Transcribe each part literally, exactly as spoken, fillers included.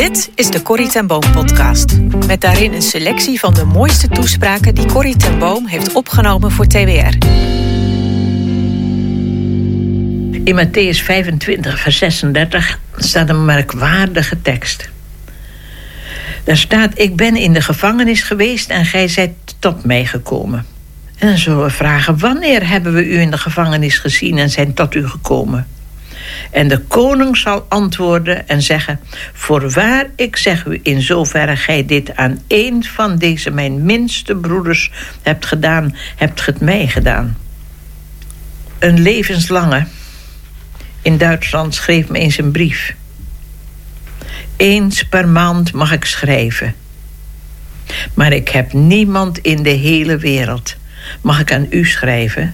Dit is de Corrie ten Boom podcast. Met daarin een selectie van de mooiste toespraken die Corrie ten Boom heeft opgenomen voor T W R. In Mattheüs vijfentwintig, vers zesendertig staat een merkwaardige tekst. Daar staat: ik ben in de gevangenis geweest en gij zijt tot mij gekomen. En dan zullen we vragen: wanneer hebben we u in de gevangenis gezien en zijn tot u gekomen? En de koning zal antwoorden en zeggen: voorwaar, ik zeg u, in zoverre gij dit aan één van deze mijn minste broeders hebt gedaan, hebt ge het mij gedaan. Een levenslange in Duitsland schreef me eens een brief. Eens per maand mag ik schrijven. Maar ik heb niemand in de hele wereld. Mag ik aan u schrijven?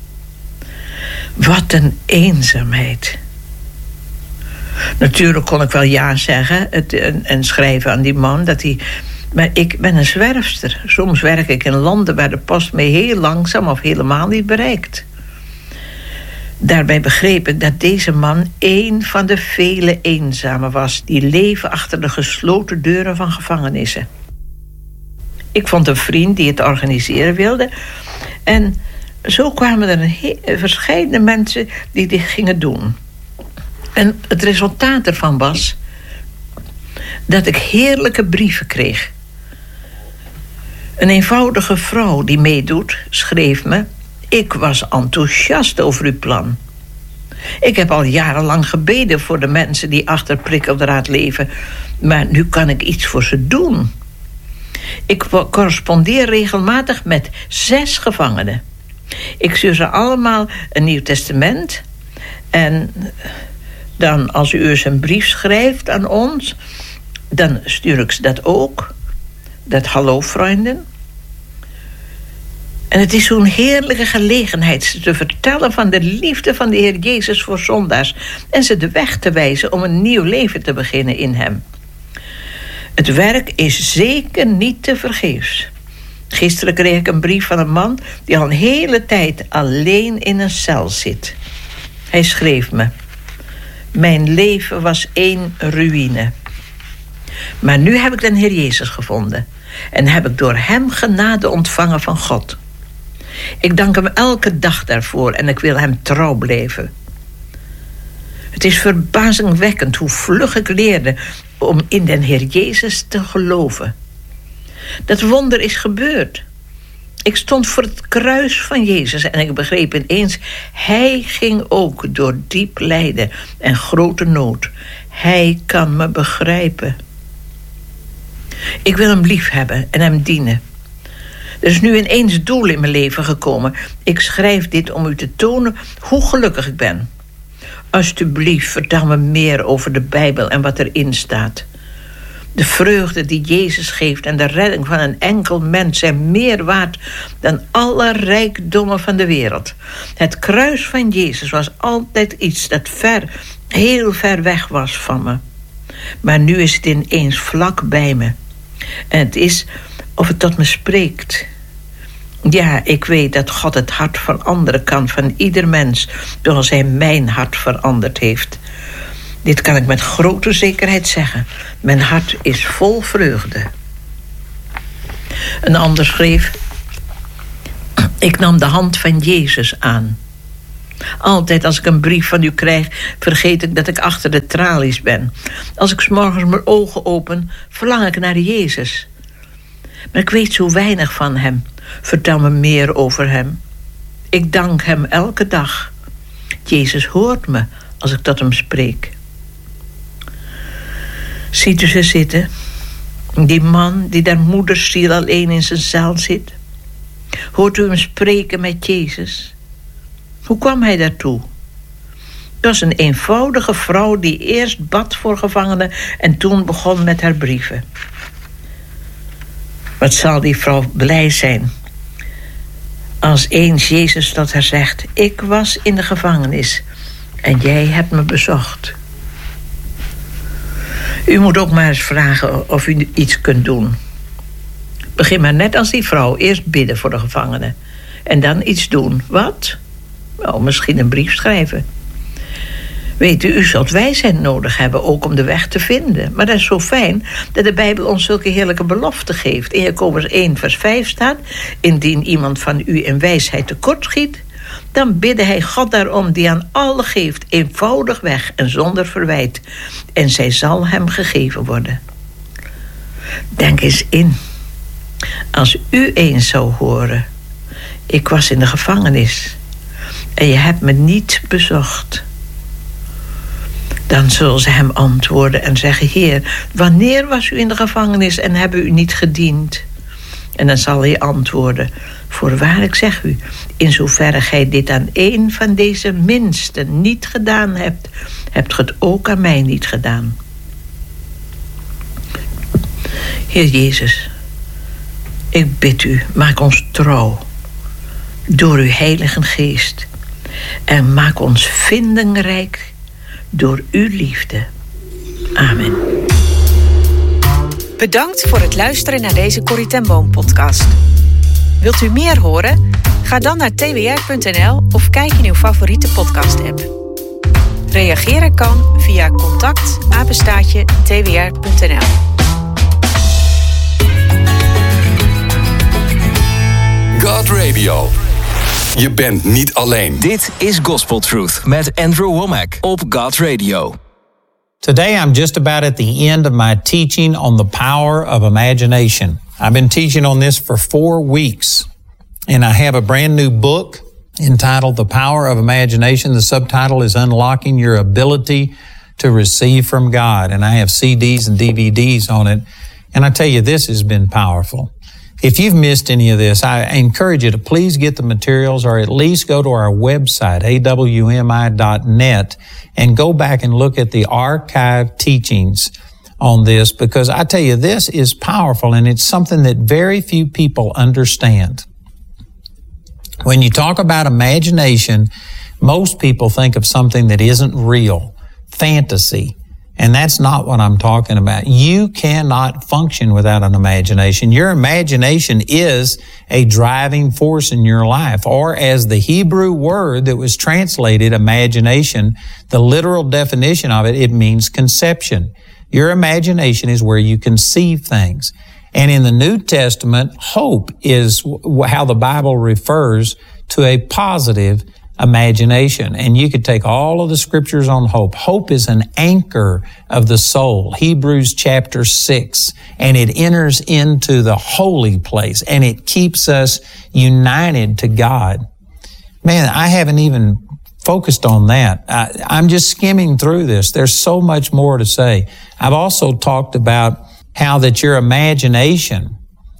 Wat een eenzaamheid. Natuurlijk kon ik wel ja zeggen het, en, en schrijven aan die man. Dat hij, maar ik ben een zwerfster. Soms werk ik in landen waar de post mij heel langzaam of helemaal niet bereikt. Daarbij begreep ik dat deze man één van de vele eenzamen was die leven achter de gesloten deuren van gevangenissen. Ik vond een vriend die het organiseren wilde. En zo kwamen er een he- verschillende mensen die dit gingen doen. En het resultaat ervan was dat ik heerlijke brieven kreeg. Een eenvoudige vrouw die meedoet schreef me: ik was enthousiast over uw plan. Ik heb al jarenlang gebeden voor de mensen die achter prikkeldraad leven, maar nu kan ik iets voor ze doen. Ik correspondeer regelmatig met zes gevangenen. Ik stuur ze allemaal een Nieuw Testament. En dan, als u eens een brief schrijft aan ons, dan stuur ik ze dat ook. Dat hallo, vrienden. En het is zo'n heerlijke gelegenheid ze te vertellen van de liefde van de Heer Jezus voor zondaars en ze de weg te wijzen om een nieuw leven te beginnen in hem. Het werk is zeker niet te vergeefs. Gisteren kreeg ik een brief van een man die al een hele tijd alleen in een cel zit. Hij schreef me: mijn leven was één ruïne. Maar nu heb ik de Heer Jezus gevonden en heb ik door hem genade ontvangen van God. Ik dank hem elke dag daarvoor en ik wil hem trouw blijven. Het is verbazingwekkend hoe vlug ik leerde om in de Heer Jezus te geloven. Dat wonder is gebeurd. Ik stond voor het kruis van Jezus en ik begreep ineens: hij ging ook door diep lijden en grote nood. Hij kan me begrijpen. Ik wil hem lief hebben en hem dienen. Er is nu ineens doel in mijn leven gekomen. Ik schrijf dit om u te tonen hoe gelukkig ik ben. Alsjeblieft, vertel me meer over de Bijbel en wat erin staat. De vreugde die Jezus geeft en de redding van een enkel mens zijn meer waard dan alle rijkdommen van de wereld. Het kruis van Jezus was altijd iets dat ver, heel ver weg was van me. Maar nu is het ineens vlak bij me. En het is of het tot me spreekt. Ja, ik weet dat God het hart veranderen kan van ieder mens, zoals hij mijn hart veranderd heeft. Dit kan ik met grote zekerheid zeggen. Mijn hart is vol vreugde. Een ander schreef: ik nam de hand van Jezus aan. Altijd als ik een brief van u krijg, vergeet ik dat ik achter de tralies ben. Als ik 's morgens mijn ogen open, verlang ik naar Jezus. Maar ik weet zo weinig van hem. Vertel me meer over hem. Ik dank hem elke dag. Jezus hoort me als ik tot hem spreek. Ziet u ze zitten? Die man die daar moedersziel alleen in zijn cel zit. Hoort u hem spreken met Jezus? Hoe kwam hij daartoe? Het was een eenvoudige vrouw die eerst bad voor gevangenen en toen begon met haar brieven. Wat zal die vrouw blij zijn als eens Jezus tot haar zegt: ik was in de gevangenis en jij hebt me bezocht. U moet ook maar eens vragen of u iets kunt doen. Begin maar net als die vrouw. Eerst bidden voor de gevangenen en dan iets doen. Wat? Nou, misschien een brief schrijven. Weet u, u zult wijsheid nodig hebben, ook om de weg te vinden. Maar dat is zo fijn dat de Bijbel ons zulke heerlijke beloften geeft. In Jacobus één vers vijf staat: indien iemand van u in wijsheid tekortschiet, dan bidde hij God daarom, die aan allen geeft, eenvoudig weg en zonder verwijt. En zij zal hem gegeven worden. Denk eens in. Als u eens zou horen: ik was in de gevangenis en je hebt me niet bezocht. Dan zullen ze hem antwoorden en zeggen: Heer, wanneer was u in de gevangenis en hebben u niet gediend? En dan zal hij antwoorden: voorwaar, ik zeg u, in zoverre gij dit aan een van deze minsten niet gedaan hebt, hebt ge het ook aan mij niet gedaan. Heer Jezus, ik bid u, maak ons trouw door uw Heilige Geest en maak ons vindingrijk door uw liefde. Amen. Bedankt voor het luisteren naar deze Corrie ten Boom podcast. Wilt u meer horen? Ga dan naar t w r punt n l of kijk in uw favoriete podcast app. Reageren kan via contact apenstaartje t w r punt n l. God Radio. Je bent niet alleen. Dit is Gospel Truth met Andrew Womack op God Radio. Today I'm just about at the end of my teaching on the power of imagination. I've been teaching on this for four weeks, and I have a brand new book entitled The Power of Imagination. The subtitle is Unlocking Your Ability to Receive from God, and I have C Ds and D V Ds on it, and I tell you, this has been powerful. If you've missed any of this, I encourage you to please get the materials or at least go to our website, a w m i dot net, and go back and look at the archive teachings on this, because I tell you, this is powerful and it's something that very few people understand. When you talk about imagination, most people think of something that isn't real, fantasy. And that's not what I'm talking about. You cannot function without an imagination. Your imagination is a driving force in your life. Or as the Hebrew word that was translated imagination, the literal definition of it, it means conception. Your imagination is where you conceive things. And in the New Testament, hope is how the Bible refers to a positive imagination. And you could take all of the scriptures on hope. Hope is an anchor of the soul. Hebrews chapter six. And it enters into the holy place and it keeps us united to God. Man, I haven't even focused on that. I, I'm just skimming through this. There's so much more to say. I've also talked about how that your imagination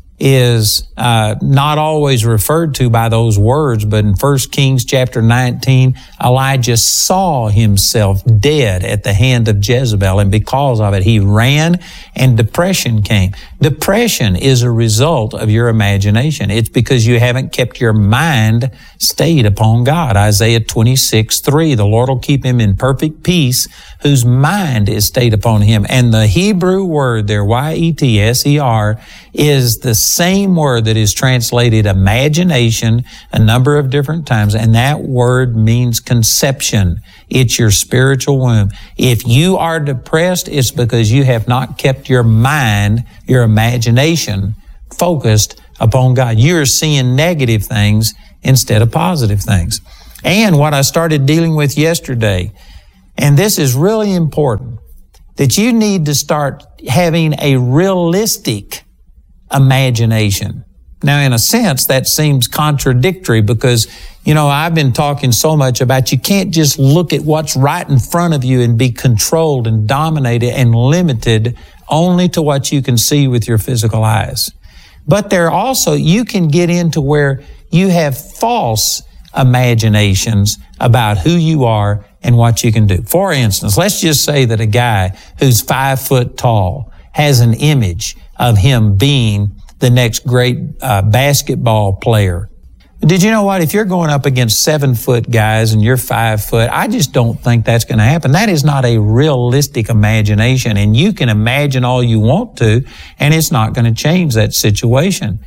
is uh, not always referred to by those words, but in First Kings chapter nineteen, Elijah saw himself dead at the hand of Jezebel, and because of it, he ran, and depression came. Depression is a result of your imagination. It's because you haven't kept your mind stayed upon God. Isaiah twenty-six three, the Lord will keep him in perfect peace whose mind is stayed upon him. And the Hebrew word there, Y E T S E R, is the same word that is translated imagination a number of different times, and that word means conception. It's your spiritual womb. If you are depressed, it's because you have not kept your mind, your imagination, focused upon God. You're seeing negative things instead of positive things. And what I started dealing with yesterday, and this is really important, that you need to start having a realistic imagination. Now, in a sense, that seems contradictory because, you know, I've been talking so much about you can't just look at what's right in front of you and be controlled and dominated and limited only to what you can see with your physical eyes. But there also, you can get into where you have false imaginations about who you are and what you can do. For instance, let's just say that a guy who's five foot tall has an image of him being the next great uh, basketball player. Did you know what? If you're going up against seven foot guys and you're five foot, I just don't think that's going to happen. That is not a realistic imagination. And you can imagine all you want to, and it's not going to change that situation.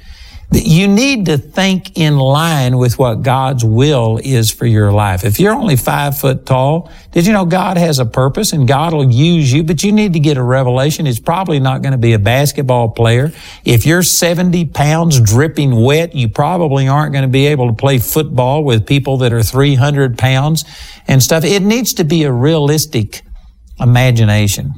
You need to think in line with what God's will is for your life. If you're only five foot tall, did you know God has a purpose and God will use you, but you need to get a revelation. It's probably not going to be a basketball player. If you're seventy pounds dripping wet, you probably aren't going to be able to play football with people that are three hundred pounds and stuff. It needs to be a realistic imagination.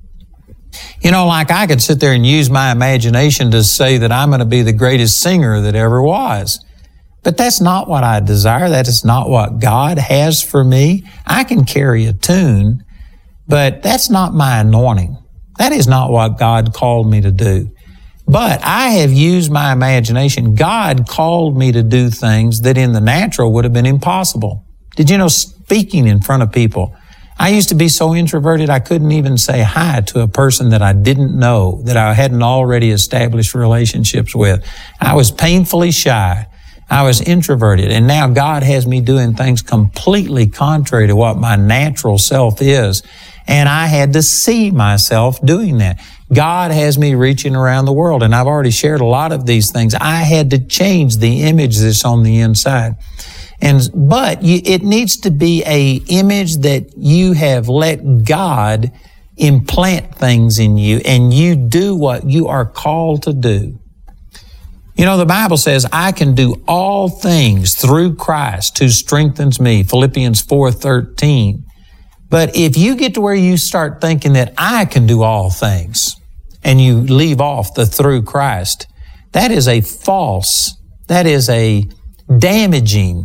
You know, like I could sit there and use my imagination to say that I'm going to be the greatest singer that ever was. But that's not what I desire. That is not what God has for me. I can carry a tune, but that's not my anointing. That is not what God called me to do. But I have used my imagination. God called me to do things that in the natural would have been impossible. Did you know speaking in front of people? I used to be so introverted I couldn't even say hi to a person that I didn't know, that I hadn't already established relationships with. I was painfully shy. I was introverted. And now God has me doing things completely contrary to what my natural self is. And I had to see myself doing that. God has me reaching around the world. And I've already shared a lot of these things. I had to change the image that's on the inside. And, but you, it needs to be a image that you have let God implant things in you and you do what you are called to do. You know, the Bible says, I can do all things through Christ who strengthens me, Philippians four thirteen. But if you get to where you start thinking that I can do all things and you leave off the through Christ, that is a false, that is a damaging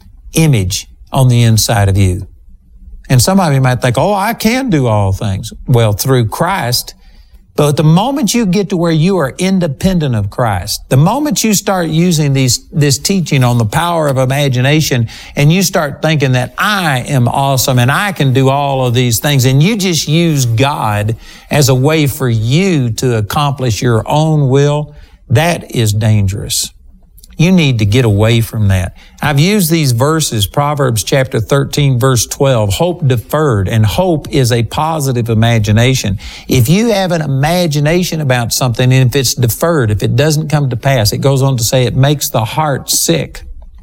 image on the inside of you. And some of you might think, oh, I can do all things. Well, through Christ. But the moment you get to where you are independent of Christ, the moment you start using these, this teaching on the power of imagination and you start thinking that I am awesome and I can do all of these things and you just use God as a way for you to accomplish your own will, that is dangerous. You need to get away from that. I've used these verses, Proverbs chapter thirteen, verse twelve, hope deferred, and hope is a positive imagination. If you have an imagination about something and if it's deferred, if it doesn't come to pass, it goes on to say it makes the heart sick.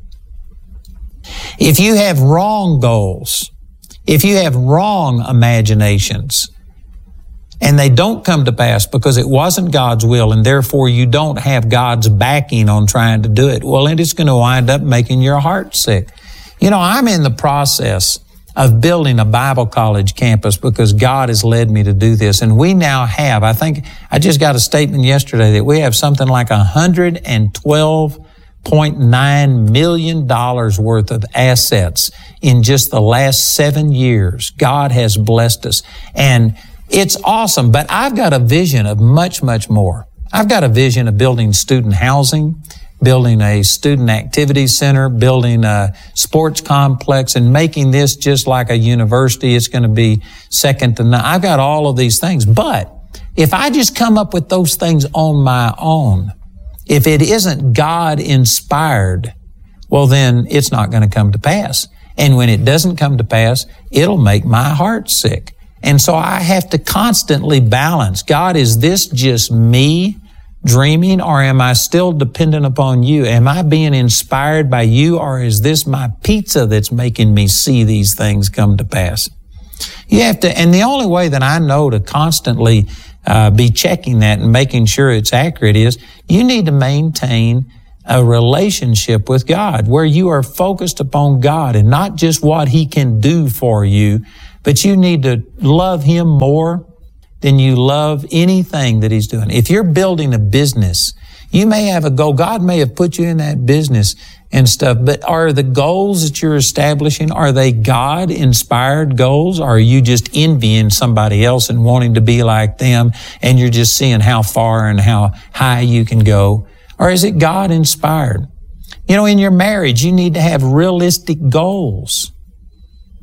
If you have wrong goals, if you have wrong imaginations, and they don't come to pass because it wasn't God's will and therefore you don't have God's backing on trying to do it, well, it is going to wind up making your heart sick. You know, I'm in the process of building a Bible college campus because God has led me to do this. And we now have, I think, I just got a statement yesterday that we have something like one hundred twelve point nine million dollars worth of assets in just the last seven years. God has blessed us. And it's awesome, but I've got a vision of much, much more. I've got a vision of building student housing, building a student activity center, building a sports complex, and making this just like a university. It's going to be second to none. I've got all of these things, but if I just come up with those things on my own, if it isn't God inspired, well, then it's not going to come to pass. And when it doesn't come to pass, it'll make my heart sick. And so I have to constantly balance. God, is this just me dreaming, or am I still dependent upon you? Am I being inspired by you, or is this my pizza that's making me see these things come to pass? You have to, and the only way that I know to constantly uh, be checking that and making sure it's accurate is you need to maintain a relationship with God where you are focused upon God and not just what He can do for you, but you need to love Him more than you love anything that He's doing. If you're building a business, you may have a goal. God may have put you in that business and stuff, but are the goals that you're establishing, are they God-inspired goals? Or are you just envying somebody else and wanting to be like them, and you're just seeing how far and how high you can go? Or is it God-inspired? You know, in your marriage, you need to have realistic goals.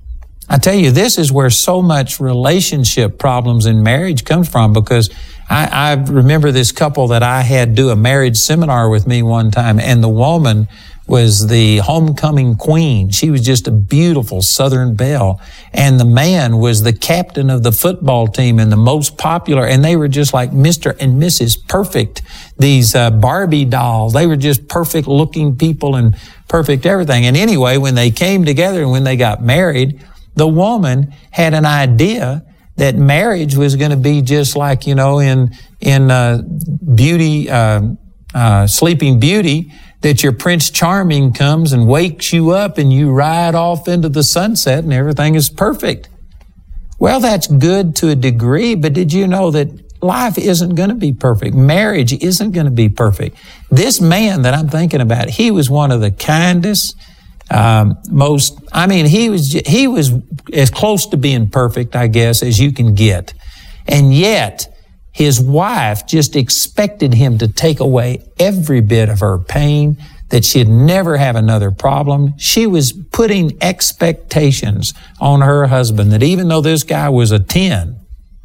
I tell you, this is where so much relationship problems in marriage comes from, because I, I remember this couple that I had do a marriage seminar with me one time, and the woman was the homecoming queen. She was just a beautiful Southern belle. And the man was the captain of the football team and the most popular. And they were just like Mister and Missus Perfect. These uh, Barbie dolls. They were just perfect looking people and perfect everything. And anyway, when they came together and when they got married, the woman had an idea that marriage was going to be just like, you know, in, in uh, Beauty, uh, uh, Sleeping Beauty, that your Prince Charming comes and wakes you up and you ride off into the sunset and everything is perfect. Well, that's good to a degree, but did you know that life isn't going to be perfect? Marriage isn't going to be perfect. This man that I'm thinking about, he was one of the kindest, um, most, I mean, he was, he was as close to being perfect, I guess, as you can get. And yet, his wife just expected him to take away every bit of her pain, that she'd never have another problem. She was putting expectations on her husband that even though this guy was a ten,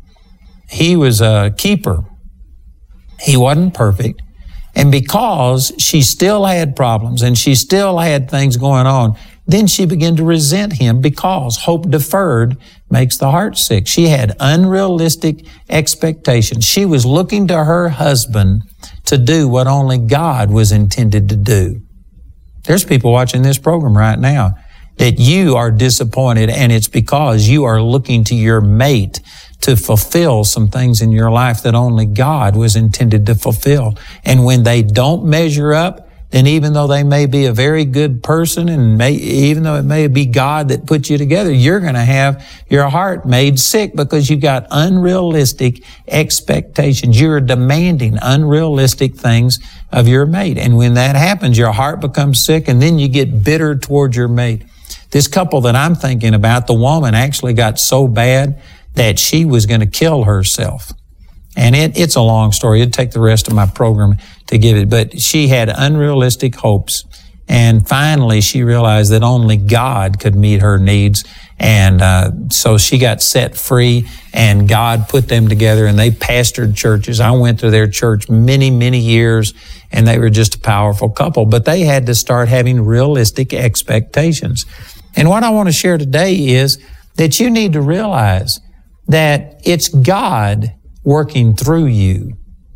he was a keeper. He wasn't perfect. And because she still had problems and she still had things going on, then she began to resent him, because hope deferred makes the heart sick. She had unrealistic expectations. She was looking to her husband to do what only God was intended to do. There's people watching this program right now that you are disappointed, and it's because you are looking to your mate to fulfill some things in your life that only God was intended to fulfill. And when they don't measure up, then even though they may be a very good person, and may, even though it may be God that put you together, you're going to have your heart made sick because you got unrealistic expectations. You're demanding unrealistic things of your mate. And when that happens, your heart becomes sick, and then you get bitter toward your mate. This couple that I'm thinking about, the woman actually got so bad that she was going to kill herself. And it, it's a long story. It'd take the rest of my program to give it. But she had unrealistic hopes. And finally, she realized that only God could meet her needs. And uh, so she got set free, and God put them together, and they pastored churches. I went to their church many, many years, and they were just a powerful couple. But they had to start having realistic expectations. And what I want to share today is that you need to realize that it's God working through you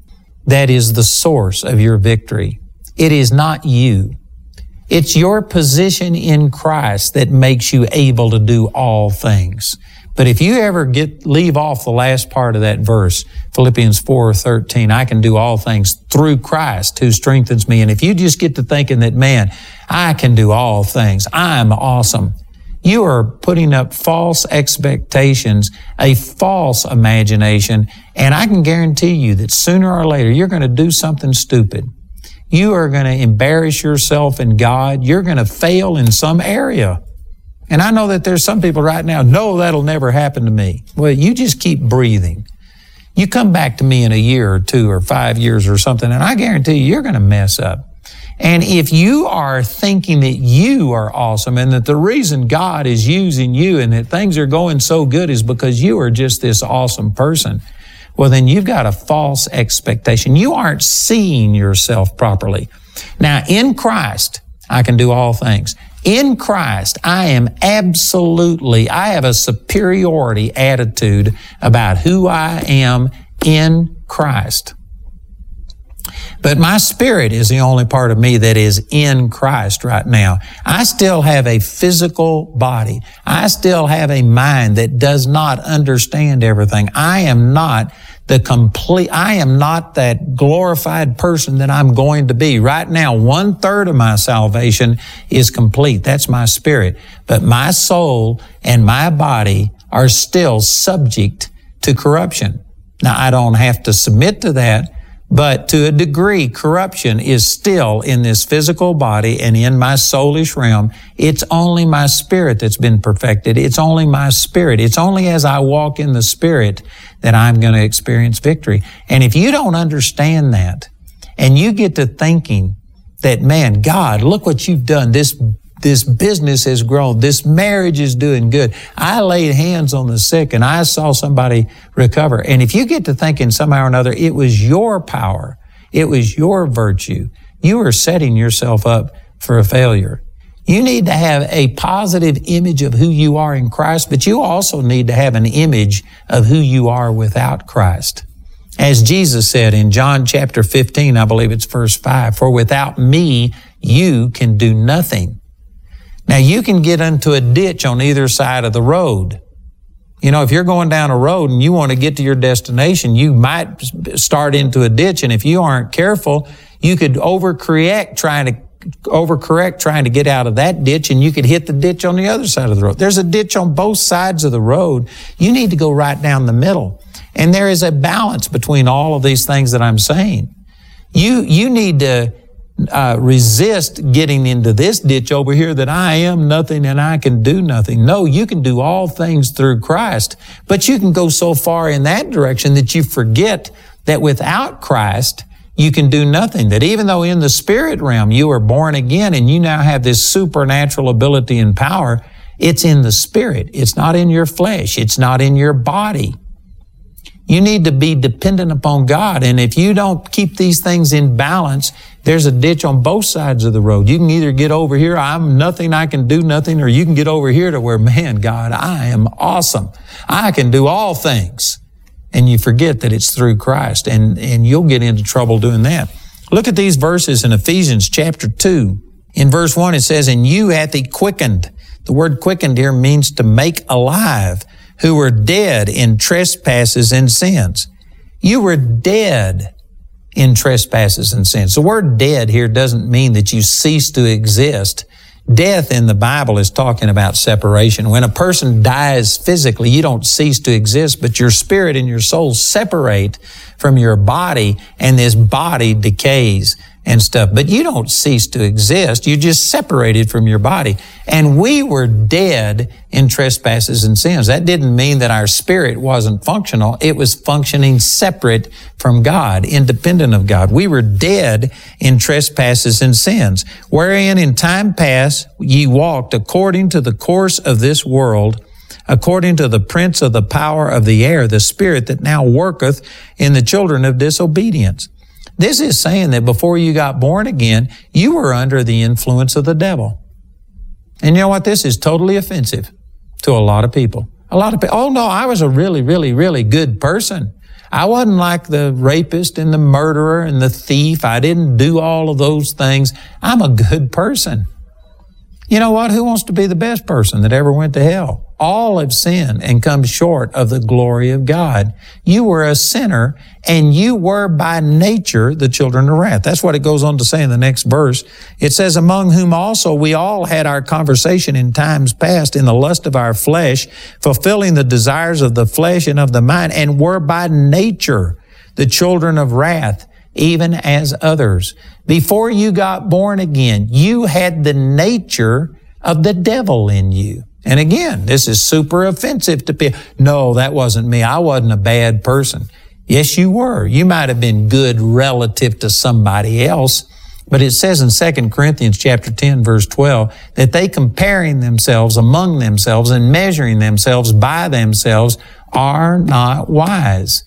that is the source of your victory. It is not you. It's your position in Christ that makes you able to do all things. But if you ever get leave off the last part of that verse, Philippians four thirteen, I can do all things through Christ who strengthens me. And if you just get to thinking that, man, I can do all things, I'm awesome, you are putting up false expectations, a false imagination, and I can guarantee you that sooner or later you're going to do something stupid. You are going to embarrass yourself in God. You're going to fail in some area. And I know that there's some people right now, no, that'll never happen to me. Well, you just keep breathing. You come back to me in a year or two or five years or something, and I guarantee you, you're going to mess up. And if you are thinking that you are awesome and that the reason God is using you and that things are going so good is because you are just this awesome person, well, then you've got a false expectation. You aren't seeing yourself properly. Now, in Christ, I can do all things. In Christ, I am absolutely, I have a superiority attitude about who I am in Christ. But my spirit is the only part of me that is in Christ right now. I still have a physical body. I still have a mind that does not understand everything. I am not the complete, I am not that glorified person that I'm going to be. Right now, one third of my salvation is complete. That's my spirit. But my soul and my body are still subject to corruption. Now, I don't have to submit to that, but to a degree, corruption is still in this physical body and in my soulish realm. It's only my spirit that's been perfected. It's only my spirit. It's only as I walk in the Spirit that I'm going to experience victory. And if you don't understand that, and you get to thinking that, man, God, look what you've done. This this business has grown. This marriage is doing good. I laid hands on the sick and I saw somebody recover. And if you get to thinking somehow or another, it was your power, it was your virtue, you are setting yourself up for a failure. You need to have a positive image of who you are in Christ, but you also need to have an image of who you are without Christ. As Jesus said in John chapter fifteen, I believe it's verse five, for without me, you can do nothing. Now you can get into a ditch on either side of the road. You know, if you're going down a road and you want to get to your destination, you might start into a ditch. And if you aren't careful, you could overcorrect trying to overcorrect trying to get out of that ditch, and you could hit the ditch on the other side of the road. There's a ditch on both sides of the road. You need to go right down the middle. And there is a balance between all of these things that I'm saying. You, you need to uh, resist getting into this ditch over here that I am nothing and I can do nothing. No, you can do all things through Christ, but you can go so far in that direction that you forget that without Christ, you can do nothing. That even though in the spirit realm you are born again and you now have this supernatural ability and power, it's in the spirit. It's not in your flesh. It's not in your body. You need to be dependent upon God. And if you don't keep these things in balance, there's a ditch on both sides of the road. You can either get over here, I'm nothing, I can do nothing, or you can get over here to where, man, God, I am awesome. I can do all things. And you forget that it's through Christ, and, and you'll get into trouble doing that. Look at these verses in Ephesians chapter two. In verse one, it says, and you hath he quickened. The word quickened here means to make alive, who were dead in trespasses and sins. You were dead in trespasses and sins. The word dead here doesn't mean that you cease to exist. Death in the Bible is talking about separation. When a person dies physically, you don't cease to exist, but your spirit and your soul separate from your body, and this body decays and stuff. But you don't cease to exist. You just separated from your body. And we were dead in trespasses and sins. That didn't mean that our spirit wasn't functional. It was functioning separate from God, independent of God. We were dead in trespasses and sins, wherein in time past ye walked according to the course of this world, according to the prince of the power of the air, the spirit that now worketh in the children of disobedience. This is saying that before you got born again, you were under the influence of the devil. And you know what? This is totally offensive to a lot of people. A lot of people, oh no, I was a really, really, really good person. I wasn't like the rapist and the murderer and the thief. I didn't do all of those things. I'm a good person. You know what? Who wants to be the best person that ever went to hell? All have sinned and come short of the glory of God. You were a sinner, and you were by nature the children of wrath. That's what it goes on to say in the next verse. It says, among whom also we all had our conversation in times past in the lust of our flesh, fulfilling the desires of the flesh and of the mind, and were by nature the children of wrath, even as others. Before you got born again, you had the nature of the devil in you. And again, this is super offensive to people. No, that wasn't me. I wasn't a bad person. Yes, you were. You might have been good relative to somebody else. But it says in Second Corinthians chapter ten, verse twelve, that they comparing themselves among themselves and measuring themselves by themselves are not wise.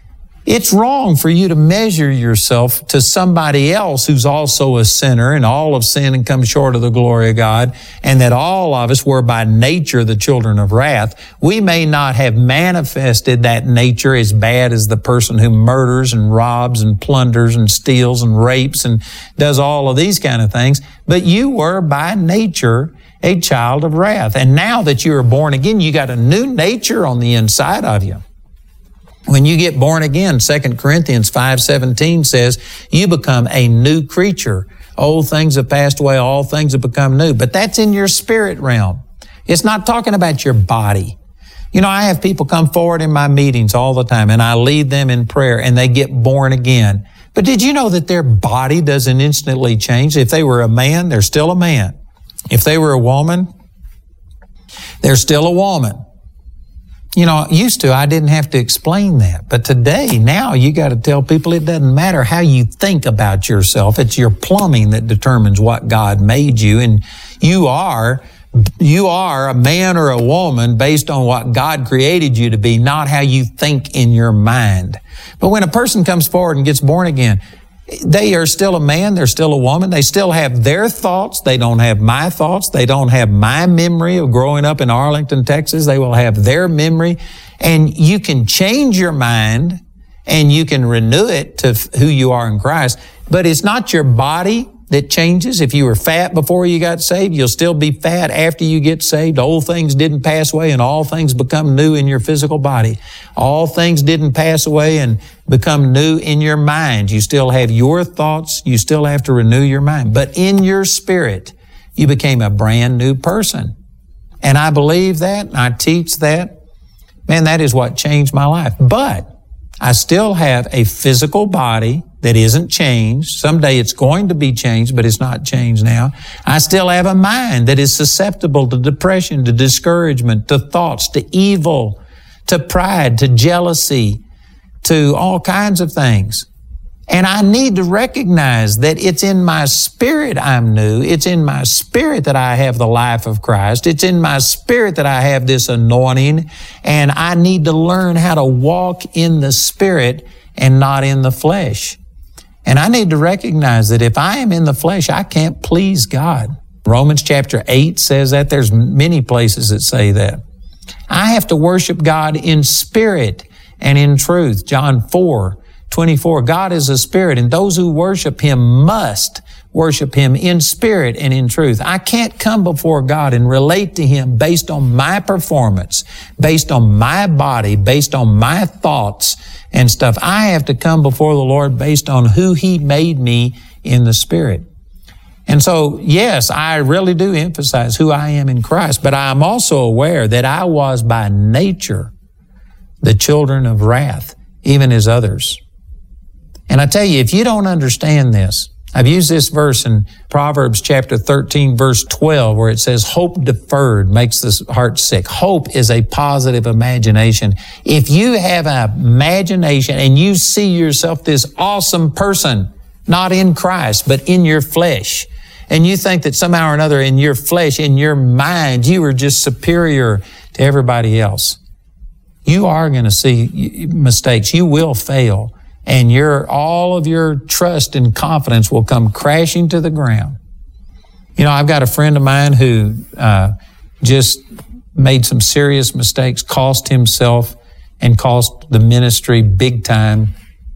It's wrong for you to measure yourself to somebody else who's also a sinner, and all have sinned and come short of the glory of God, and that all of us were by nature the children of wrath. We may not have manifested that nature as bad as the person who murders and robs and plunders and steals and rapes and does all of these kind of things, but you were by nature a child of wrath. And now that you are born again, you got a new nature on the inside of you. When you get born again, Second Corinthians five seventeen says, you become a new creature. Old things have passed away, all things have become new. But that's in your spirit realm. It's not talking about your body. You know, I have people come forward in my meetings all the time, and I lead them in prayer, and they get born again. But did you know that their body doesn't instantly change? If they were a man, they're still a man. If they were a woman, they're still a woman. You know, used to, I didn't have to explain that. But today, now, you got to tell people it doesn't matter how you think about yourself. It's your plumbing that determines what God made you. And You are, you are a man or a woman based on what God created you to be, not how you think in your mind. But when a person comes forward and gets born again, they are still a man, they're still a woman, they still have their thoughts, they don't have my thoughts, they don't have my memory of growing up in Arlington, Texas, they will have their memory, and you can change your mind and you can renew it to who you are in Christ, but it's not your body that changes. If you were fat before you got saved, you'll still be fat after you get saved. Old things didn't pass away and all things become new in your physical body. All things didn't pass away and become new in your mind. You still have your thoughts. You still have to renew your mind. But in your spirit, you became a brand new person. And I believe that, and I teach that. Man, that is what changed my life. But I still have a physical body that isn't changed. Someday it's going to be changed, but it's not changed now. I still have a mind that is susceptible to depression, to discouragement, to thoughts, to evil, to pride, to jealousy, to all kinds of things. And I need to recognize that it's in my spirit I'm new. It's in my spirit that I have the life of Christ. It's in my spirit that I have this anointing. And I need to learn how to walk in the spirit and not in the flesh. And I need to recognize that if I am in the flesh, I can't please God. Romans chapter eight says that. There's many places that say that. I have to worship God in spirit and in truth. John four twenty-four, God is a spirit, and those who worship Him must worship Him in spirit and in truth. I can't come before God and relate to Him based on my performance, based on my body, based on my thoughts and stuff. I have to come before the Lord based on who He made me in the spirit. And so, yes, I really do emphasize who I am in Christ, but I am also aware that I was by nature the children of wrath, even as others. And I tell you, if you don't understand this, I've used this verse in Proverbs chapter thirteen, verse twelve, where it says, hope deferred makes the heart sick. Hope is a positive imagination. If you have an imagination and you see yourself this awesome person, not in Christ, but in your flesh, and you think that somehow or another in your flesh, in your mind, you are just superior to everybody else, you are going to see mistakes. You will fail. And your, all of your trust and confidence will come crashing to the ground. You know, I've got a friend of mine who uh, just made some serious mistakes, cost himself and cost the ministry big time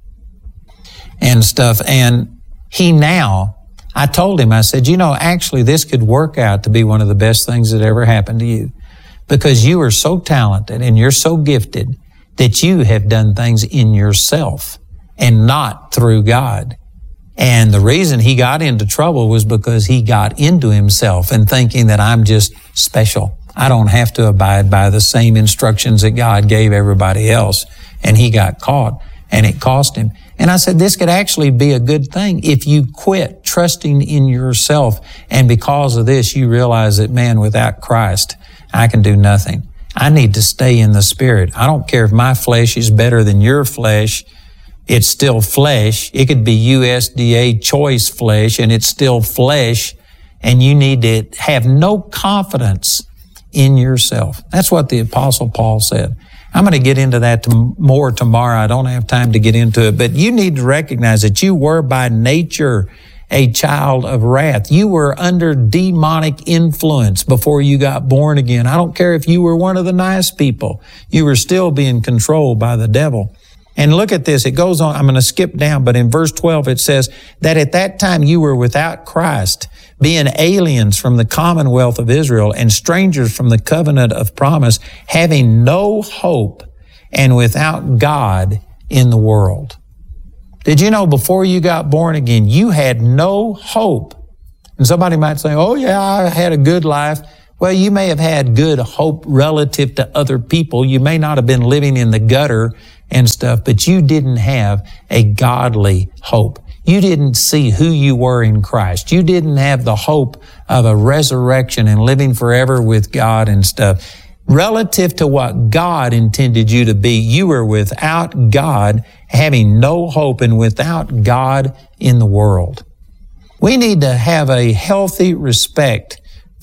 and stuff. And he now, I told him, I said, you know, actually this could work out to be one of the best things that ever happened to you, because you are so talented and you're so gifted that you have done things in yourself and not through God. And the reason he got into trouble was because he got into himself and thinking that I'm just special. I don't have to abide by the same instructions that God gave everybody else. And he got caught, and it cost him. And I said, this could actually be a good thing if you quit trusting in yourself. And because of this, you realize that, man, without Christ, I can do nothing. I need to stay in the Spirit. I don't care if my flesh is better than your flesh. It's still flesh. It could be U S D A choice flesh, and it's still flesh, and you need to have no confidence in yourself. That's what the Apostle Paul said. I'm going to get into that to more tomorrow. I don't have time to get into it, but you need to recognize that you were by nature a child of wrath. You were under demonic influence before you got born again. I don't care if you were one of the nice people. You were still being controlled by the devil. And look at this. It goes on. I'm going to skip down, but in verse twelve, it says that at that time you were without Christ, being aliens from the commonwealth of Israel and strangers from the covenant of promise, having no hope and without God in the world. Did you know before you got born again, you had no hope? And somebody might say, oh yeah, I had a good life. Well, you may have had good hope relative to other people. You may not have been living in the gutter and stuff, but you didn't have a godly hope. You didn't see who you were in Christ. You didn't have the hope of a resurrection and living forever with God and stuff. Relative to what God intended you to be, you were without God, having no hope, and without God in the world. We need to have a healthy respect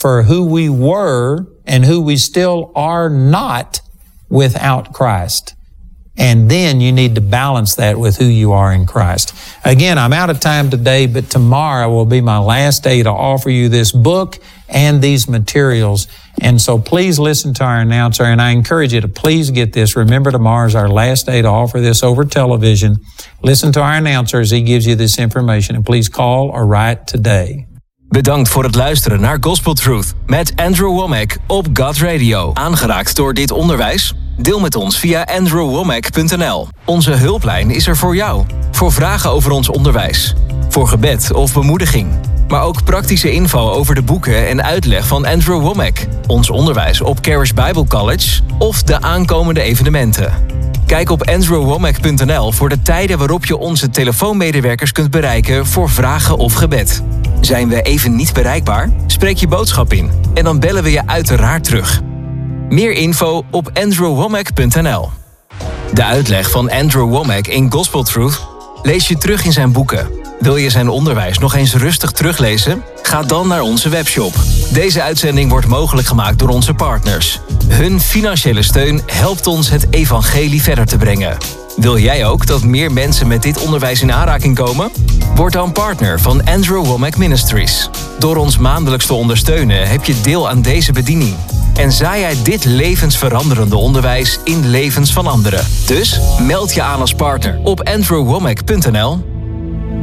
for who we were and who we still are not without Christ. And then you need to balance that with who you are in Christ. Again, I'm out of time today, but tomorrow will be my last day to offer you this book and these materials. And so please listen to our announcer, and I encourage you to please get this. Remember, tomorrow is our last day to offer this over television. Listen to our announcer as he gives you this information, and please call or write today. Bedankt voor het luisteren naar Gospel Truth met Andrew Wommack op God Radio. Aangeraakt door dit onderwijs? Deel met ons via andrew wommack punt n l. Onze hulplijn is er voor jou. Voor vragen over ons onderwijs. Voor gebed of bemoediging. Maar ook praktische info over de boeken en uitleg van Andrew Wommack. Ons onderwijs op Charis Bible College of de aankomende evenementen. Kijk op andrew wommack punt n l voor de tijden waarop je onze telefoonmedewerkers kunt bereiken voor vragen of gebed. Zijn we even niet bereikbaar? Spreek je boodschap in en dan bellen we je uiteraard terug. Meer info op andrew wommack punt n l. De uitleg van Andrew Wommack in Gospel Truth lees je terug in zijn boeken. Wil je zijn onderwijs nog eens rustig teruglezen? Ga dan naar onze webshop. Deze uitzending wordt mogelijk gemaakt door onze partners. Hun financiële steun helpt ons het evangelie verder te brengen. Wil jij ook dat meer mensen met dit onderwijs in aanraking komen? Word dan partner van Andrew Wommack Ministries. Door ons maandelijks te ondersteunen heb je deel aan deze bediening. En zaai jij dit levensveranderende onderwijs in levens van anderen. Dus meld je aan als partner op andrew wommack punt n l.